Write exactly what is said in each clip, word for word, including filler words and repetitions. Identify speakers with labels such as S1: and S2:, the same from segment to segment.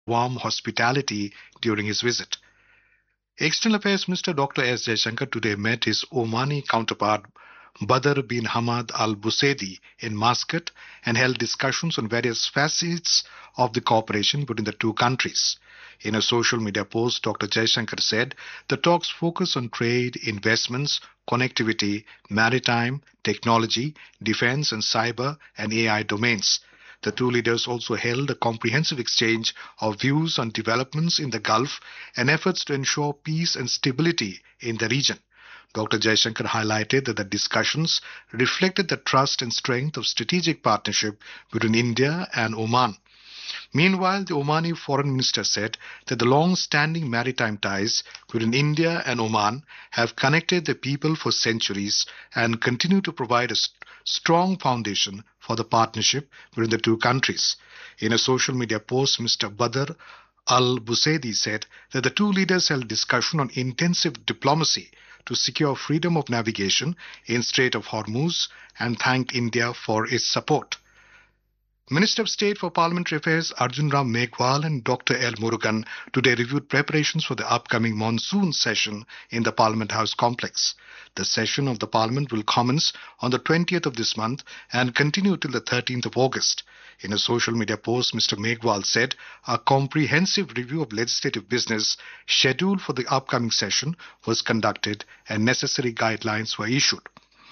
S1: warm hospitality during his visit. External Affairs Minister Doctor S. Jaishankar today met his Omani counterpart Badr bin Hamad Al Busaidi in Muscat and held discussions on various facets of the cooperation between the two countries. In a social media post, Doctor Jaishankar said the talks focus on trade, investments, connectivity, maritime, technology, defense, and cyber and A I domains. The two leaders also held a comprehensive exchange of views on developments in the Gulf and efforts to ensure peace and stability in the region. Doctor Jaishankar highlighted that the discussions reflected the trust and strength of strategic partnership between India and Oman. Meanwhile, the Omani foreign minister said that the long-standing maritime ties between India and Oman have connected the people for centuries and continue to provide a st- strong foundation for the partnership between the two countries. In a social media post, Mister Badr Al Busaidi said that the two leaders held discussion on intensive diplomacy to secure freedom of navigation in Strait of Hormuz and thanked India for its support. Minister of State for Parliamentary Affairs Arjun Ram Meghwal and Doctor L. Murugan today reviewed preparations for the upcoming monsoon session in the Parliament House complex. The session of the Parliament will commence on the twentieth of this month and continue till the thirteenth of August. In a social media post, Mister Meghwal said a comprehensive review of legislative business scheduled for the upcoming session was conducted and necessary guidelines were issued.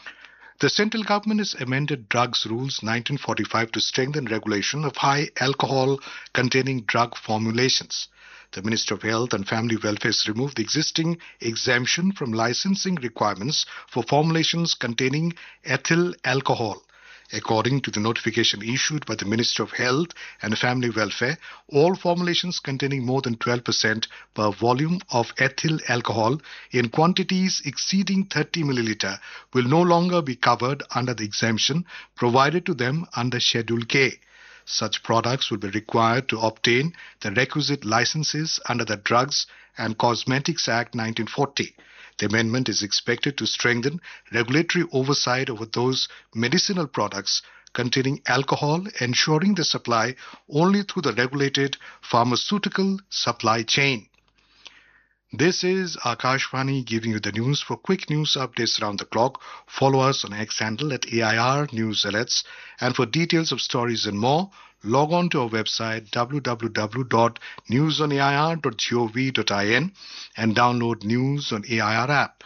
S1: The central government has amended Drugs Rules nineteen forty-five to strengthen regulation of high alcohol containing drug formulations. The Minister of Health and Family Welfare has removed the existing exemption from licensing requirements for formulations containing ethyl alcohol. According to the notification issued by the Minister of Health and Family Welfare, all formulations containing more than twelve percent per volume of ethyl alcohol in quantities exceeding thirty milliliter will no longer be covered under the exemption provided to them under Schedule K. Such products will be required to obtain the requisite licenses under the Drugs and Cosmetics Act nineteen forty. The amendment is expected to strengthen regulatory oversight over those medicinal products containing alcohol, ensuring the supply only through the regulated pharmaceutical supply chain. This is Akashvani giving you the news. For quick news updates around the clock, follow us on X handle at A I R News Alerts. And for details of stories and more, log on to our website w w w dot news on a i r dot gov dot in and download News on A I R app.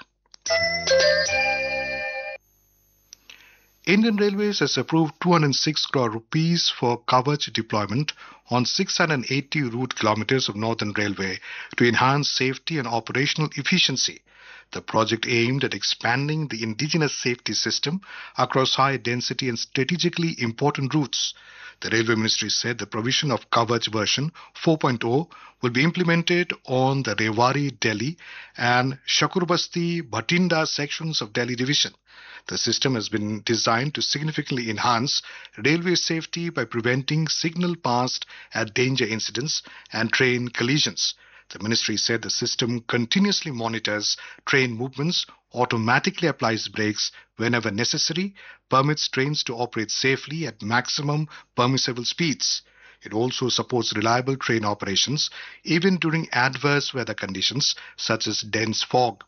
S1: Indian Railways has approved two hundred six crore rupees for Kavach deployment on six hundred eighty route kilometers of Northern Railway to enhance safety and operational efficiency. The project aimed at expanding the indigenous safety system across high density and strategically important routes. The Railway Ministry said the provision of Kavach version four point oh will be implemented on the Rewari Delhi and Shakurbasti Bhatinda sections of Delhi Division. The system has been designed to significantly enhance railway safety by preventing signal passed at danger incidents and train collisions. The ministry said the system continuously monitors train movements, automatically applies brakes whenever necessary, permits trains to operate safely at maximum permissible speeds. It also supports reliable train operations even during adverse weather conditions such as dense fog.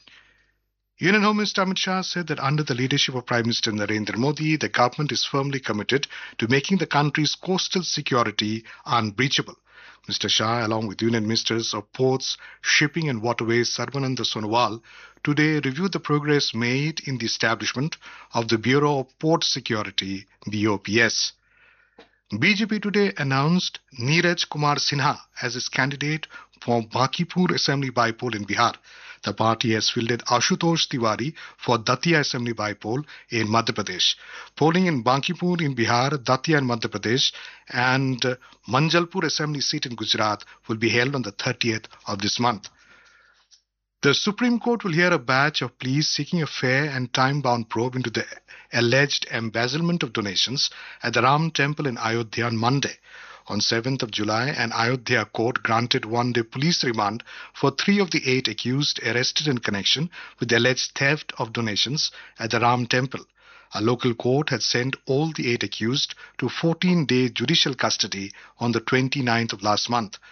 S1: Union Home Minister Amit Shah said that under the leadership of Prime Minister Narendra Modi, the government is firmly committed to making the country's coastal security unbreachable. Mister Shah, along with Union Ministers of Ports, Shipping and Waterways Sarbananda Sonowal, today reviewed the progress made in the establishment of the Bureau of Port Security, B O P S. B J P today announced Neeraj Kumar Sinha as its candidate for Bankipur Assembly Bypoll in Bihar. The party has fielded Ashutosh Tiwari for Datia Assembly Bypoll in Madhya Pradesh. Polling in Bankipur in Bihar, Datia in Madhya Pradesh, and Manjalpur Assembly seat in Gujarat will be held on the thirtieth of this month. The Supreme Court will hear a batch of pleas seeking a fair and time-bound probe into the alleged embezzlement of donations at the Ram Temple in Ayodhya on Monday. On seventh of July, an Ayodhya court granted one-day police remand for three of the eight accused arrested in connection with the alleged theft of donations at the Ram Temple. A local court had sent all the eight accused to fourteen-day judicial custody on the twenty-ninth of last month.